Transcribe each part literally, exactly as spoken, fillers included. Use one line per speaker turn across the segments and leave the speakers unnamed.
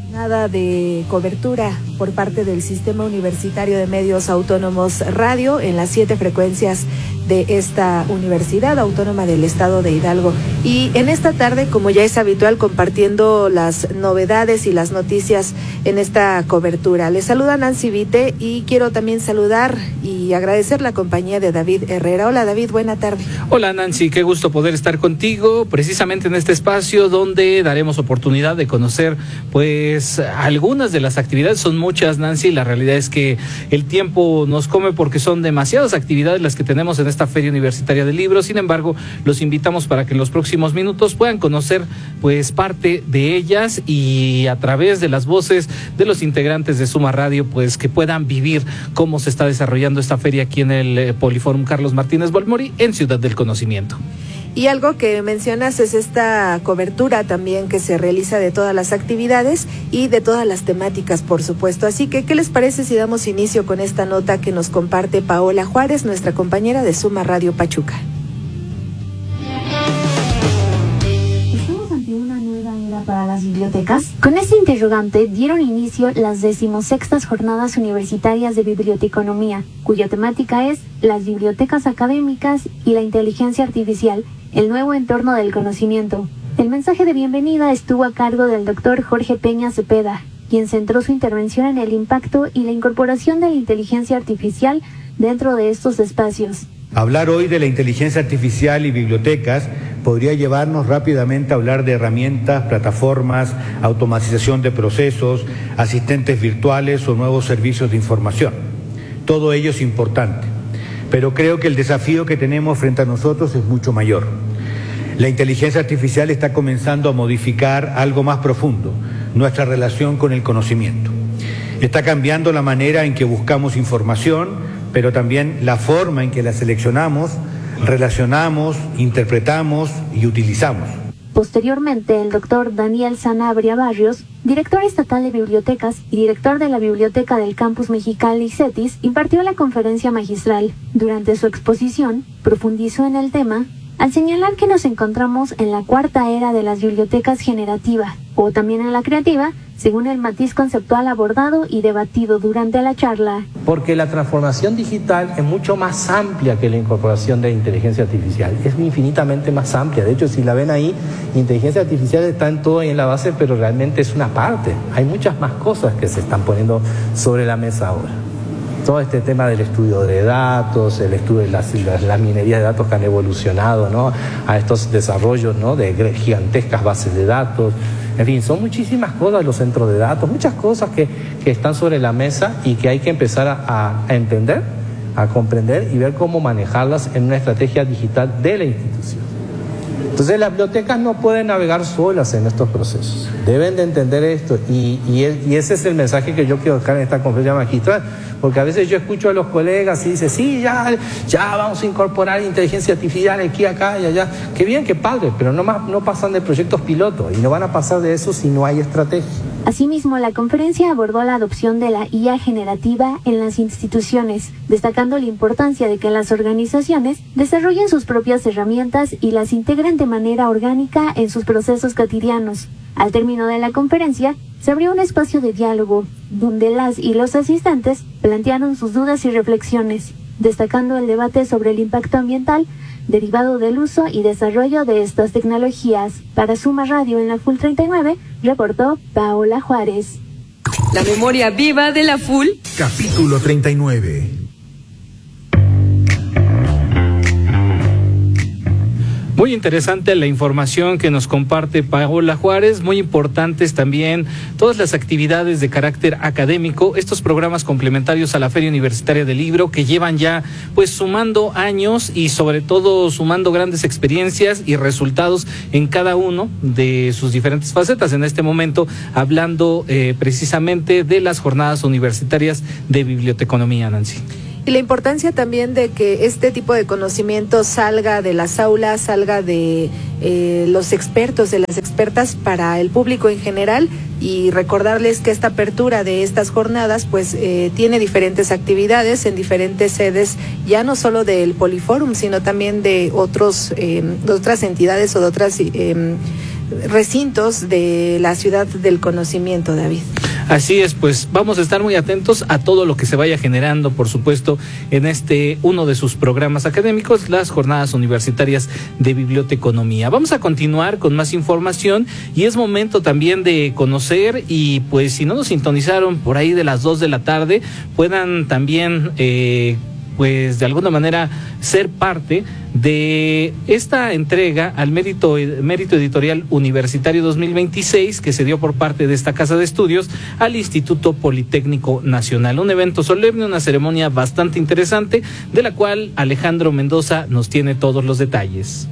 Nada de cobertura por parte del Sistema Universitario de Medios Autónomos Radio en las siete frecuencias de esta Universidad Autónoma del Estado de Hidalgo. Y en esta tarde, como ya es habitual, compartiendo las novedades y las noticias en esta cobertura. Les saluda Nancy Vite y quiero también saludar y agradecer la compañía de David Herrera. Hola David, buena tarde.
Hola Nancy, qué gusto poder estar contigo precisamente en este espacio donde daremos oportunidad de conocer pues algunas de las actividades. Son muchas, Nancy, la realidad es que el tiempo nos come porque son demasiadas actividades las que tenemos en esta Feria Universitaria del Libro. Sin embargo, los invitamos para que en los próximos minutos puedan conocer pues parte de ellas y a través de las voces de los integrantes de Suma Radio, pues que puedan vivir cómo se está desarrollando esta feria aquí en el eh, Poliforum Carlos Martínez Balmori en Ciudad del Conocimiento.
Y algo que mencionas es esta cobertura también que se realiza de todas las actividades y de todas las temáticas, por supuesto. Así que, ¿qué les parece si damos inicio con esta nota que nos comparte Paola Juárez, nuestra compañera de Suma Radio Pachuca?
¿Estamos ante una nueva era para las bibliotecas? Con este interrogante dieron inicio las decimosextas Jornadas Universitarias de Biblioteconomía, cuya temática es las bibliotecas académicas y la inteligencia artificial, el nuevo entorno del conocimiento. El mensaje de bienvenida estuvo a cargo del doctor Jorge Peña Cepeda, quien centró su intervención en el impacto y la incorporación de la inteligencia artificial dentro de estos espacios.
Hablar hoy de la inteligencia artificial y bibliotecas podría llevarnos rápidamente a hablar de herramientas, plataformas, automatización de procesos, asistentes virtuales o nuevos servicios de información. Todo ello es importante, pero creo que el desafío que tenemos frente a nosotros es mucho mayor. La inteligencia artificial está comenzando a modificar algo más profundo, nuestra relación con el conocimiento. Está cambiando la manera en que buscamos información, pero también la forma en que la seleccionamos, relacionamos, interpretamos y utilizamos.
Posteriormente, el doctor Daniel Sanabria Barrios, director estatal de bibliotecas y director de la Biblioteca del Campus Mexicali CETIS, impartió la conferencia magistral. Durante su exposición, profundizó en el tema al señalar que nos encontramos en la cuarta era de las bibliotecas generativa, o también en la creativa, según el matiz conceptual abordado y debatido durante la charla.
Porque la transformación digital es mucho más amplia que la incorporación de inteligencia artificial, es infinitamente más amplia. De hecho, si la ven ahí, inteligencia artificial está en todo y en la base, pero realmente es una parte. Hay muchas más cosas que se están poniendo sobre la mesa ahora. Todo este tema del estudio de datos, el estudio de las, las, las minerías de datos que han evolucionado, ¿no?, a estos desarrollos, ¿no?, de gigantescas bases de datos. En fin, son muchísimas cosas, los centros de datos, muchas cosas que, que están sobre la mesa y que hay que empezar a, a entender, a comprender y ver cómo manejarlas en una estrategia digital de la institución. Entonces las bibliotecas no pueden navegar solas en estos procesos, deben de entender esto y, y, el, y ese es el mensaje que yo quiero dejar en esta conferencia magistral, porque a veces yo escucho a los colegas y dicen, sí, ya, ya vamos a incorporar inteligencia artificial aquí, acá y allá, qué bien, qué padre, pero no, más, no pasan de proyectos pilotos y no van a pasar de eso si no hay estrategia.
Asimismo, la conferencia abordó la adopción de la I A generativa en las instituciones, destacando la importancia de que las organizaciones desarrollen sus propias herramientas y las integren de manera orgánica en sus procesos cotidianos. Al término de la conferencia, se abrió un espacio de diálogo, donde las y los asistentes plantearon sus dudas y reflexiones, destacando el debate sobre el impacto ambiental derivado del uso y desarrollo de estas tecnologías. Para Suma Radio en la Full treinta y nueve, reportó Paola Juárez.
La memoria viva de la Full.
Capítulo treinta y nueve.
Muy interesante la información que nos comparte Paola Juárez, muy importantes también todas las actividades de carácter académico, estos programas complementarios a la Feria Universitaria del Libro que llevan ya pues sumando años y sobre todo sumando grandes experiencias y resultados en cada uno de sus diferentes facetas. En este momento hablando eh, precisamente de las jornadas universitarias de biblioteconomía, Nancy.
Y la importancia también de que este tipo de conocimiento salga de las aulas, salga de eh, los expertos, de las expertas para el público en general, y recordarles que esta apertura de estas jornadas pues eh, tiene diferentes actividades en diferentes sedes, ya no solo del Poliforum, sino también de otros eh, de otras entidades o de otras eh, recintos de la ciudad del conocimiento, David.
Así es, pues vamos a estar muy atentos a todo lo que se vaya generando, por supuesto, en este uno de sus programas académicos, las Jornadas Universitarias de Biblioteconomía. Vamos a continuar con más información y es momento también de conocer y pues si no nos sintonizaron por ahí de las dos de la tarde, puedan también eh, pues de alguna manera ser parte de esta entrega al mérito, mérito editorial universitario dos mil veintiséis que se dio por parte de esta casa de estudios al Instituto Politécnico Nacional. Un evento solemne, una ceremonia bastante interesante, de la cual Alejandro Mendoza nos tiene todos los detalles.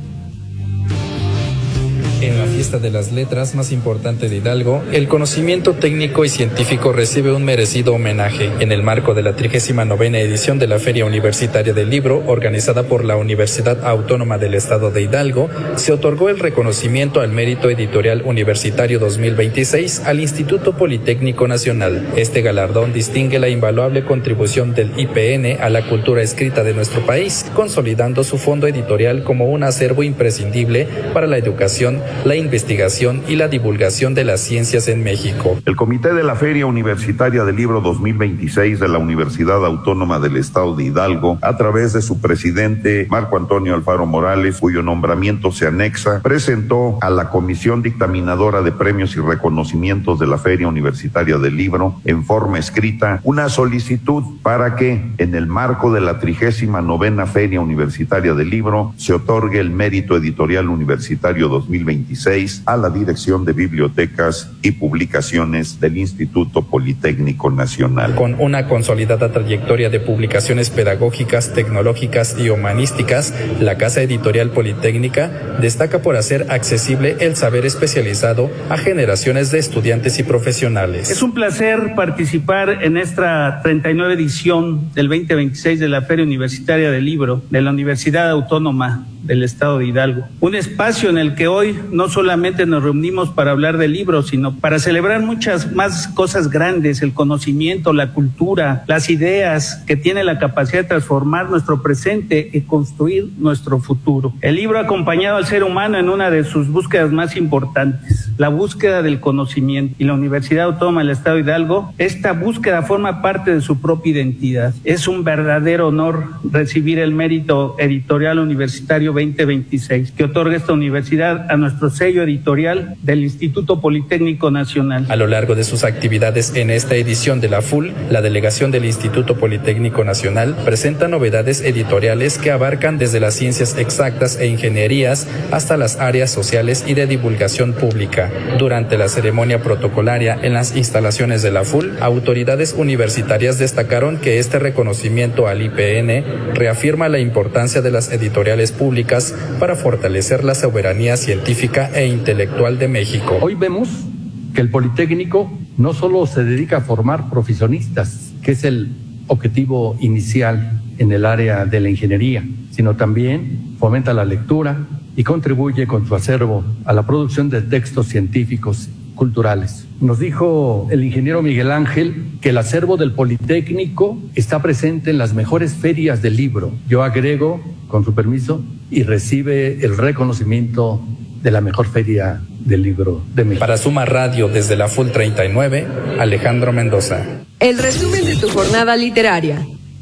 En la fiesta de las letras más importante de Hidalgo, el conocimiento técnico y científico recibe un merecido homenaje. En el marco de la trigésima novena edición de la Feria Universitaria del Libro, organizada por la Universidad Autónoma del Estado de Hidalgo, se otorgó el reconocimiento al mérito editorial universitario dos mil veintiséis al Instituto Politécnico Nacional. Este galardón distingue la invaluable contribución del I P N a la cultura escrita de nuestro país, consolidando su fondo editorial como un acervo imprescindible para la educación, la investigación y la divulgación de las ciencias en México.
El Comité de la Feria Universitaria del Libro dos mil veintiséis de la Universidad Autónoma del Estado de Hidalgo, a través de su presidente Marco Antonio Alfaro Morales, cuyo nombramiento se anexa, presentó a la Comisión Dictaminadora de Premios y Reconocimientos de la Feria Universitaria del Libro, en forma escrita, una solicitud para que, en el marco de la trigésima novena Feria Universitaria del Libro, se otorgue el mérito editorial universitario dos mil veintiséis a la Dirección de Bibliotecas y Publicaciones del Instituto Politécnico Nacional.
Con una consolidada trayectoria de publicaciones pedagógicas, tecnológicas y humanísticas, la Casa Editorial Politécnica destaca por hacer accesible el saber especializado a generaciones de estudiantes y profesionales.
Es un placer participar en esta treinta y nueve edición del veinte veintiséis de la Feria Universitaria del Libro de la Universidad Autónoma del Estado de Hidalgo. Un espacio en el que hoy no solamente nos reunimos para hablar de libros, sino para celebrar muchas más cosas grandes, el conocimiento, la cultura, las ideas que tiene la capacidad de transformar nuestro presente y construir nuestro futuro. El libro ha acompañado al ser humano en una de sus búsquedas más importantes, la búsqueda del conocimiento. Y la Universidad Autónoma del Estado de Hidalgo, esta búsqueda forma parte de su propia identidad. Es un verdadero honor recibir el mérito editorial universitario veinte veintiséis que otorga esta universidad a nuestro sello editorial del Instituto Politécnico Nacional.
A lo largo de sus actividades en esta edición de la F U L, la delegación del Instituto Politécnico Nacional presenta novedades editoriales que abarcan desde las ciencias exactas e ingenierías hasta las áreas sociales y de divulgación pública. Durante la ceremonia protocolaria en las instalaciones de la F U L, autoridades universitarias destacaron que este reconocimiento al I P N reafirma la importancia de las editoriales públicas para fortalecer la soberanía científica e intelectual de México.
Hoy vemos que el Politécnico no solo se dedica a formar profesionistas, que es el objetivo inicial en el área de la ingeniería, sino también fomenta la lectura y contribuye con su acervo a la producción de textos científicos culturales. Nos dijo el ingeniero Miguel Ángel que el acervo del Politécnico está presente en las mejores ferias del libro. Yo agrego, con su permiso, y recibe el reconocimiento de la mejor feria del libro de México.
Para Suma Radio desde la F U L treinta y nueve, Alejandro Mendoza.
El resumen de tu jornada literaria.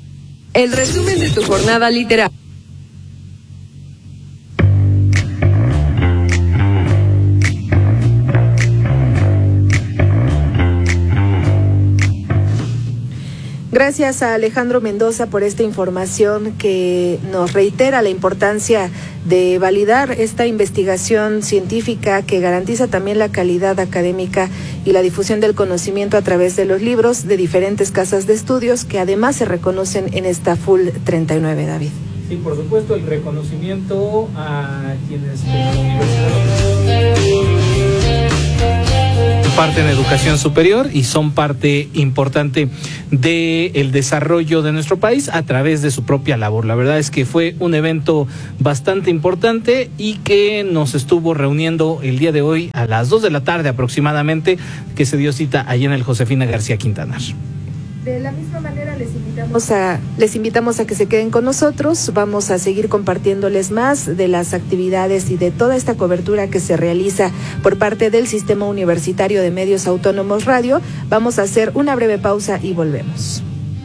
El resumen de tu jornada literaria.
Gracias a Alejandro Mendoza por esta información que nos reitera la importancia de validar esta investigación científica que garantiza también la calidad académica y la difusión del conocimiento a través de los libros de diferentes casas de estudios que además se reconocen en esta F U L treinta y nueve, David.
Sí, por supuesto, el reconocimiento a quienes de la universidad parte en educación superior y son parte importante del desarrollo de nuestro país a través de su propia labor. La verdad es que fue un evento bastante importante y que nos estuvo reuniendo el día de hoy a las dos de la tarde aproximadamente, que se dio cita allí en el Josefina García Quintanar.
De la misma manera les invitamos a les invitamos a que se queden con nosotros. Vamos a seguir compartiéndoles más de las actividades y de toda esta cobertura que se realiza por parte del Sistema Universitario de Medios Autónomos Radio. Vamos a hacer una breve pausa y volvemos.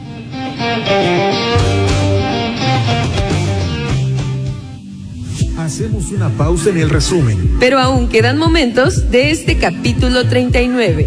Hacemos una pausa en el resumen.
Pero aún quedan momentos de este capítulo treinta y nueve.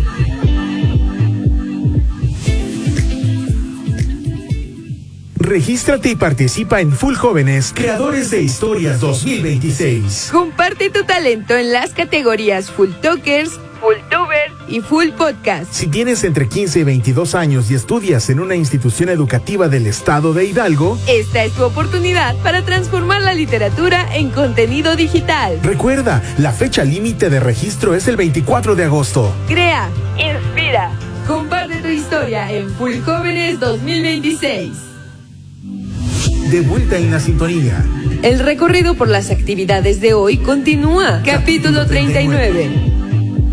Regístrate y participa en Full Jóvenes, Creadores de Historias dos mil veintiséis.
Comparte tu talento en las categorías Full Talkers, Full Tuber y Full Podcast.
Si tienes entre quince y veintidós años y estudias en una institución educativa del estado de Hidalgo,
esta es tu oportunidad para transformar la literatura en contenido digital.
Recuerda, la fecha límite de registro es el veinticuatro de agosto.
Crea, inspira, comparte tu historia en Full Jóvenes dos mil veintiséis.
De vuelta en la sintonía.
El recorrido por las actividades de hoy continúa. Capítulo treinta y nueve.